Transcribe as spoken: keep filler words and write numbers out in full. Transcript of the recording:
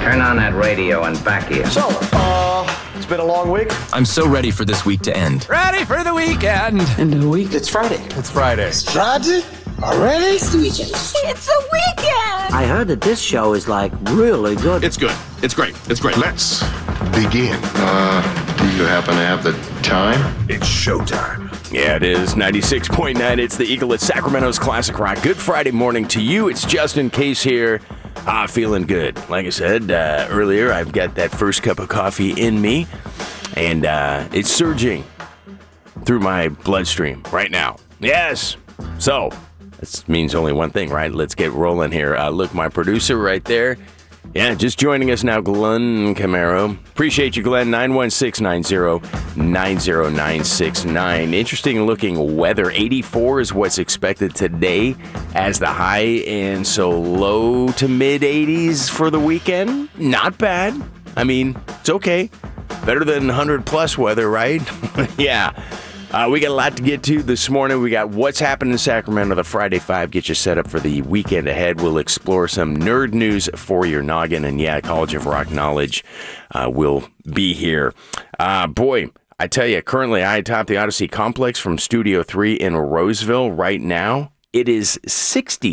Turn on that radio and back here. So, uh, it's been a long week. I'm so ready for this week to end. Ready for the weekend. End of the week. It's Friday. It's Friday. It's Friday? Already? It's the weekend. It's the weekend. I heard that this show is like really good. It's good. It's great. It's great. Let's begin. Uh, do you happen to have the time? It's showtime. Yeah, it is. ninety-six point nine. It's the Eagle at Sacramento's Classic Rock. Good Friday morning to you. It's Justin Case here. Ah, feeling good. Like I said uh, earlier, I've got that first cup of coffee in me, and uh, it's surging through my bloodstream right now. Yes. So, this means only one thing, right? Let's get rolling here. Uh, look, my producer right there. Yeah, just joining us now, Glenn Camaro. Appreciate you, Glenn. nine one six nine zero nine zero nine six nine. Interesting looking weather. eighty-four is what's expected today as the high, and so low to mid eighties for the weekend. Not bad. I mean, it's okay. Better than one hundred plus weather, right? Yeah. Uh, we got a lot to get to this morning. We got what's happening in Sacramento, the Friday Five. Get you set up for the weekend ahead. We'll explore some nerd news for your noggin. And yeah, College of Rock Knowledge uh, will be here. Uh, boy, I tell you, currently I top the Odyssey Complex from Studio three in Roseville right now. It is sixty